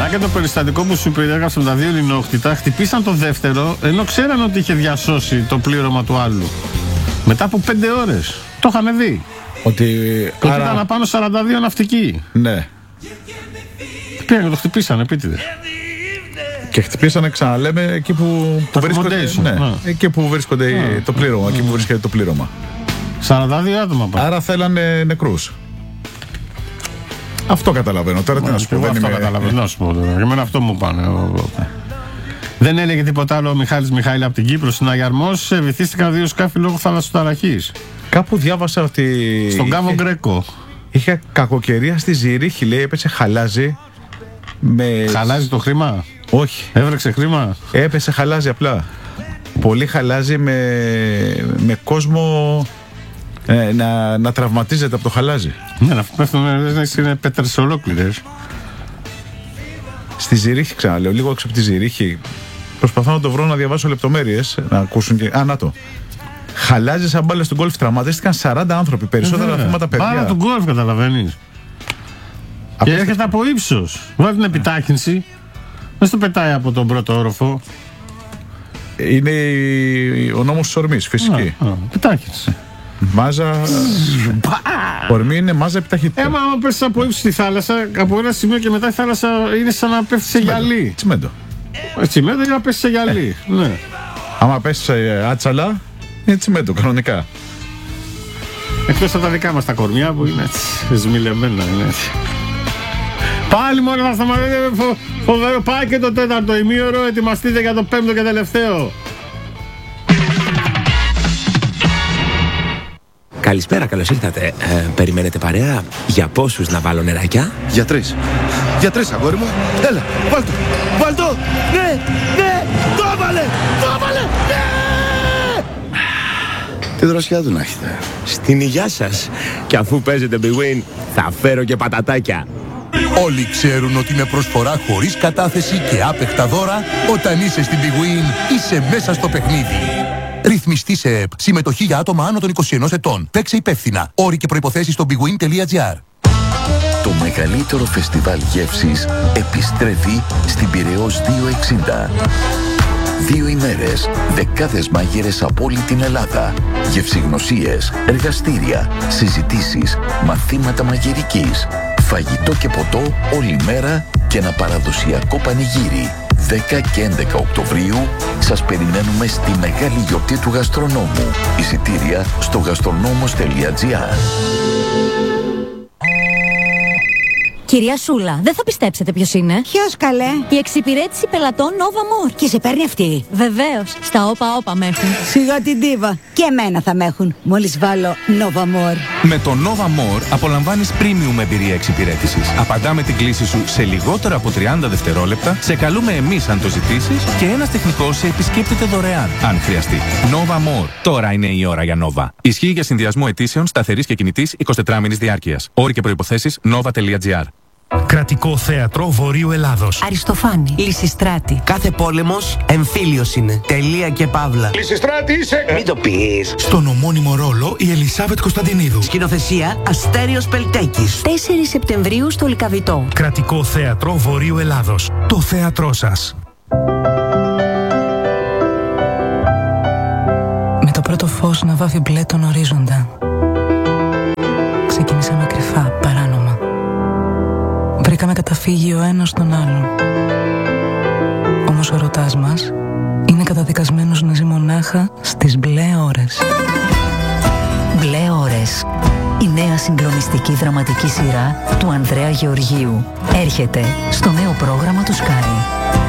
και το περιστατικό που σου περιέγραψαν τα 2 λινόχτητα, χτυπήσαν το δεύτερο, ενώ ξέραν ότι είχε διασώσει το πλήρωμα του άλλου. Μετά από 5 ώρες. Το είχαν δει. Ότι ήταν απάνω 42 ναυτικοί. Ναι. Πήγαν και το χτυπήσαν επίτηδες. Και χτυπήσανε, ξαναλέμε, εκεί που βρίσκονται. Ναι, εκεί που βρίσκονται το πλήρωμα. Εκεί που βρίσκεται το πλήρωμα. 42 άτομα πάνε. Άρα θέλανε νεκρούς. Αυτό καταλαβαίνω. Τώρα τι να σου πω. Αυτό καταλαβαίνω. Να σου πω τώρα. Για μένα αυτό μου πάνε. Δεν έλεγε τίποτα άλλο ο Μιχάλης Μιχαήλ από την Κύπρο. Στην Αγιαρμός βυθίστηκαν 2 σκάφη λόγω θαλασσοταραχής. Κάπου διάβασα ότι. Στον Κάβο Γκρέκο. Είχε κακοκαιρία στη Ζηρίχη, λέει, έπεσε χαλάζι. Χαλάζει το χρήμα. Όχι. Έβρεξε χρήμα. Έπεσε χαλάζι απλά. Πολύ χαλάζι με κόσμο να τραυματίζεται από το χαλάζι. Ναι, να πέφτουν είναι πέτρες ολόκληρες. Στη Ζηρίχη, ξαναλέω, λίγο έξω από τη Ζηρίχη. Προσπαθώ να το βρω, να διαβάσω λεπτομέρειες, να ακούσουν και. Να το. Χαλάζει σαν μπάλες του γκολφ, τραυματίστηκαν 40 άνθρωποι, περισσότερα θύματα παιδιά. Πάρα του γκολφ, καταλαβαίνεις. Και έρχεται από ύψος. Βάλει την επιτάχυνση. Δεν στο πετάει από τον πρώτο όροφο. Είναι ο νόμος της ορμής, φυσική. Επιτάχυνση. Μάζα. Ορμή είναι μάζα επιταχύτητα. Άμα πέφτει από ύψη στη θάλασσα, από ένα σημείο και μετά η θάλασσα είναι σαν να πέφτει σε γυαλί. Τσιμέντο. Τσιμέντο για να πέσει σε γυαλί. Ναι. Άμα πέσει σε άτσαλα, είναι τσιμέντο κανονικά. Εκτός από τα δικά μας τα κορμιά που είναι έτσι σμιλεμένα. Είναι έτσι. Πάλι μόνο θα σταματήσετε. Φοβερό. Πάει και το 4ο ημίωρο. Ετοιμαστείτε για το 5ο και τελευταίο. Καλησπέρα, καλώς ήρθατε. Περιμένετε παρέα? Για πόσους να βάλω νεράκια? Για 3. Για 3, αγόρι μου. Έλα, βάλ' το. Βάλ' το. Ναι, ναι. Το έβαλε. Το έβαλε. Ναι. Τι δροσιά του να έχετε. Στην υγειά σας. Και αφού παίζετε Big Win, θα φέρω και πατατάκια. Όλοι ξέρουν ότι με προσφορά χωρίς κατάθεση και άπεχτα δώρα, όταν είσαι στην Big Win, είσαι μέσα στο παιχνίδι. Ρυθμιστή σε ΕΠ. Συμμετοχή για άτομα άνω των 21 ετών. Παίξε υπεύθυνα. Όροι και προϋποθέσεις στο bigwin.gr. Το μεγαλύτερο φεστιβάλ γεύσης επιστρέφει στην Πειραιώς 260. 2 ημέρες, δεκάδες μάγειρες από όλη την Ελλάδα. Γευσηγνωσίες, εργαστήρια, συζητήσεις, μαθήματα μαγειρικής, φαγητό και ποτό όλη μέρα και ένα παραδοσιακό πανηγύρι. 10 και 11 Οκτωβρίου σας περιμένουμε στη μεγάλη γιορτή του γαστρονόμου. Εισιτήρια στο gastronomos.gr. Κυρία Σούλα, δεν θα πιστέψετε ποιος είναι. Ποιος, καλέ? Η εξυπηρέτηση πελατών Nova More. Και σε παίρνει αυτή? Βεβαίως, στα όπα με έχουν. Σιγά την ντίβα. Και εμένα θα με έχουν, μόλις βάλω Nova More. Με το Nova More απολαμβάνεις premium εμπειρία εξυπηρέτησης. Απαντάμε την κλήση σου σε λιγότερο από 30 δευτερόλεπτα, σε καλούμε εμείς αν το ζητήσεις και ένας τεχνικός σε επισκέπτεται δωρεάν, αν χρειαστεί. Nova More. Τώρα είναι η ώρα για Nova. Ισχύει για συνδυασμό αιτήσεων σταθερής και κινητής 24μηνης διάρκειας. Όροι και προϋποθέσεις nova.gr. Κρατικό Θέατρο Βορείου Ελλάδος. Αριστοφάνη. Λυσιστράτη. Κάθε πόλεμος εμφύλιος είναι. Τελεία και παύλα. Λυσιστράτη είσαι! Μην το πεις. Στον ομώνυμο ρόλο η Ελισάβετ Κωνσταντινίδου. Σκηνοθεσία Αστέριος Πελτέκης. 4 Σεπτεμβρίου στο Λυκαβητό. Κρατικό Θέατρο Βορείου Ελλάδος. Το θέατρό σας. Με το πρώτο φως να βάφει μπλε τον ορίζοντα, ξεκινήσαμε κρυφά, παράνομα. Βρήκαμε καταφύγιο ο ένας στον άλλον. Όμως ο ερωτάς μας είναι καταδικασμένος να ζει μονάχα στις μπλε ώρες. Μπλε ώρες. Η νέα συγκλονιστική δραματική σειρά του Ανδρέα Γεωργίου έρχεται στο νέο πρόγραμμα του Sky.